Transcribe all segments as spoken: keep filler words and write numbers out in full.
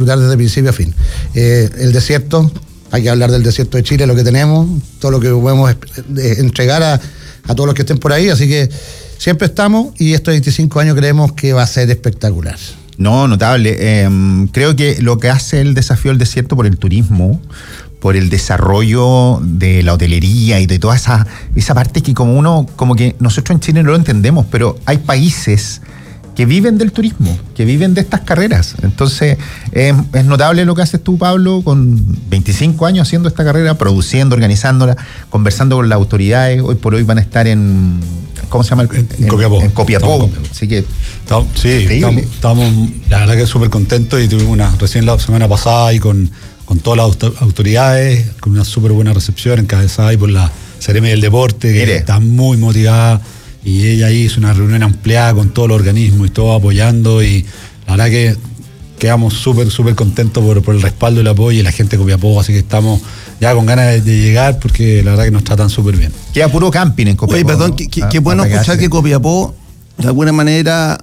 espectacular desde principio a fin. Eh, el desierto, hay que hablar del desierto de Chile, lo que tenemos, todo lo que podemos entregar a, a todos los que estén por ahí, así que siempre estamos y estos veinticinco años creemos que va a ser espectacular. No, notable. Eh, creo que lo que hace el desafío del desierto por el turismo, por el desarrollo de la hotelería y de toda esa, esa parte que como uno, como que nosotros en Chile no lo entendemos, pero hay países que viven del turismo, que viven de estas carreras. Entonces, eh, es notable lo que haces tú, Pablo, con veinticinco años haciendo esta carrera, produciendo, organizándola, conversando con las autoridades. Hoy por hoy van a estar en, ¿cómo se llama? En, en, en Copiapó. En Copiapó. Así que, estamos, sí, estamos, estamos, la verdad que súper contentos y tuvimos una, recién la semana pasada y con, con todas las autoridades, con una súper buena recepción, encabezada ahí por la Seremi del Deporte, que Mire. está muy motivada. Y ella ahí hizo una reunión ampliada con todos los organismos y todo apoyando, y la verdad que quedamos súper, súper contentos por, por el respaldo y el apoyo y la gente de Copiapó, así que estamos ya con ganas de, de llegar porque la verdad que nos tratan súper bien. Queda puro camping en Copiapó. Oye, perdón, ¿no? qué, qué, qué bueno escuchar que Copiapó de alguna manera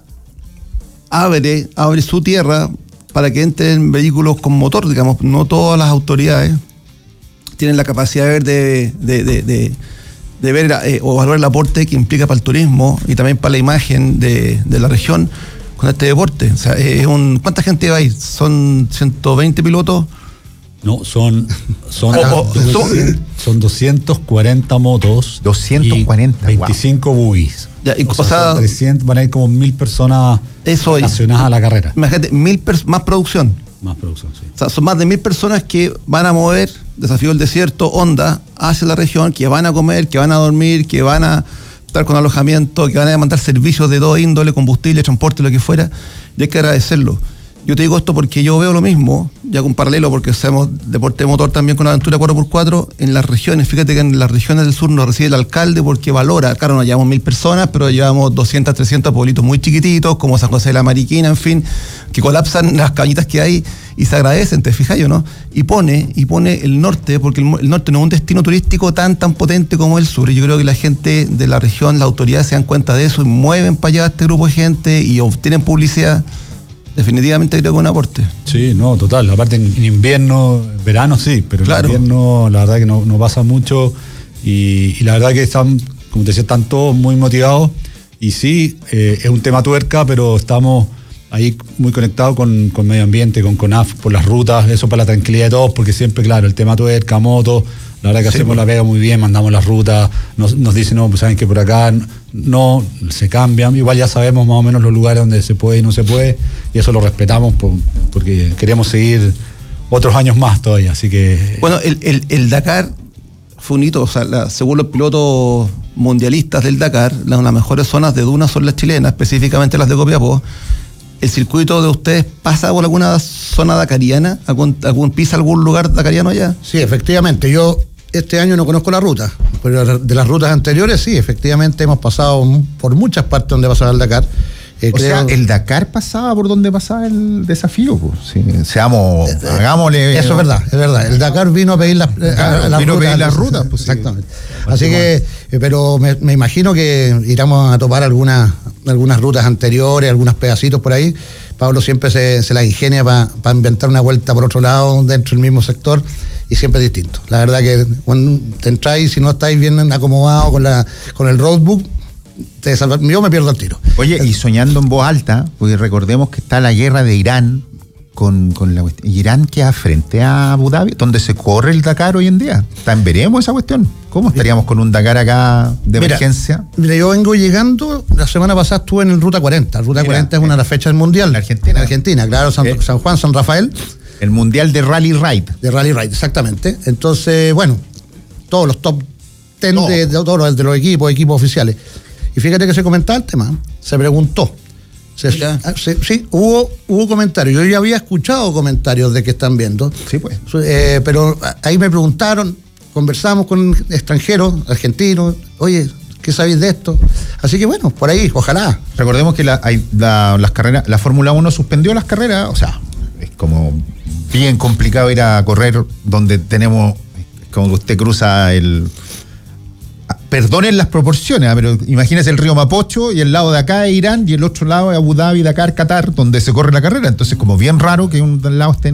abre, abre su tierra para que entren vehículos con motor, digamos. No todas las autoridades tienen la capacidad de ver de... de, de, de de ver eh, o valorar el aporte que implica para el turismo y también para la imagen de, de la región con este deporte. O sea, es un, ¿cuánta gente va ahí? ¿Son ciento veinte pilotos? No, son son, oh, oh, doscientos, son doscientos cuarenta motos. doscientos cuarenta, y veinticinco wow. buggies. Ya, y, o, o sea, sea trescientos, van a ir como mil personas eso relacionadas es, a la carrera. Imagínate, mil pers- más producción. Más producción, sí. O sea, son más de mil personas que van a mover Desafío del Desierto, Onda, hacia la región, que van a comer, que van a dormir, que van a estar con alojamiento, que van a demandar servicios de todo índole, combustible, transporte, lo que fuera, y hay que agradecerlo. Yo te digo esto porque yo veo lo mismo, ya con paralelo, porque hacemos deporte de motor también con Aventura cuatro por cuatro en las regiones. Fíjate que en las regiones del sur nos recibe el alcalde porque valora, claro, nos llevamos mil personas, pero llevamos doscientos, trescientos pueblitos muy chiquititos, como San José de la Mariquina, en fin, que colapsan las cañitas que hay y se agradecen, te fijas yo, ¿no? Y pone, y pone el norte, porque el, el norte no es un destino turístico tan, tan potente como el sur, y yo creo que la gente de la región, las autoridades se dan cuenta de eso y mueven para allá a este grupo de gente y obtienen publicidad. Definitivamente creo que un aporte. Sí, no, total. Aparte en, en invierno, verano sí, pero claro. En invierno la verdad que no, no pasa mucho y, y la verdad que están, como te decía, están todos muy motivados y sí, eh, es un tema tuerca, pero estamos ahí muy conectados con, con medio ambiente, con CONAF, por las rutas, eso para la tranquilidad de todos, porque siempre, claro, el tema tuerca, moto, la verdad que sí, hacemos pues la pega muy bien, mandamos las rutas, nos, nos dicen, no, pues saben que por acá no, se cambian, igual ya sabemos más o menos los lugares donde se puede y no se puede, y eso lo respetamos por, porque queremos seguir otros años más todavía, así que... Bueno, el, el, el Dakar fue un hito, o sea, la, según los pilotos mundialistas del Dakar, las, las mejores zonas de dunas son las chilenas, específicamente las de Copiapó. ¿El circuito de ustedes pasa por alguna zona dakariana? ¿Algún, algún pisa algún lugar dakariano allá? Sí, efectivamente. Yo este año no conozco la ruta, pero de las rutas anteriores sí, efectivamente hemos pasado por muchas partes donde pasaba el Dakar. Eh, o creo, sea, el Dakar pasaba por donde pasaba el desafío, pues. Sí, seamos, eh, hagámosle. Eso es verdad, es verdad. El Dakar vino a pedir las claro, la vino ruta, a pedir las rutas, pues, exactamente. Sí. Así que, eh, pero me, me imagino que iremos a topar algunas algunas rutas anteriores, algunos pedacitos por ahí. Pablo siempre se, se la ingenia para pa inventar una vuelta por otro lado dentro del mismo sector y siempre es distinto. La verdad que cuando te entráis, si no estáis bien acomodados con la con el roadbook, te salva, yo me pierdo el tiro. Oye, y soñando en voz alta, porque recordemos que está la guerra de Irán con, con la Irán queda frente a Abu Dhabi, donde se corre el Dakar hoy en día. ¿También veremos esa cuestión? ¿Cómo estaríamos con un Dakar acá de mira, emergencia? Mira, yo vengo llegando, la semana pasada estuve en el Ruta cuarenta. El Ruta mira, cuarenta es una de las fechas del Mundial. En Argentina. En Argentina, claro, San, eh. San Juan, San Rafael. El Mundial de Rally Ride. De Rally Ride, exactamente. Entonces, bueno, todos los top ten no. de, de, todos los, de los equipos, equipos oficiales. Y fíjate que se comentaba el tema, se preguntó. Se, se, sí, hubo, hubo comentarios. Yo ya había escuchado comentarios de que están viendo. Sí, pues. Eh, pero ahí me preguntaron, conversamos con extranjeros, argentinos, oye, ¿qué sabéis de esto? Así que bueno, por ahí, ojalá. Recordemos que la, hay, la, las carreras, la Fórmula uno suspendió las carreras, o sea, es como bien complicado ir a correr donde tenemos, como que usted cruza el... Perdonen las proporciones, pero imagínese el río Mapocho y el lado de acá es Irán y el otro lado es Abu Dhabi, Dakar, Qatar, donde se corre la carrera. Entonces, como bien raro que un lado esté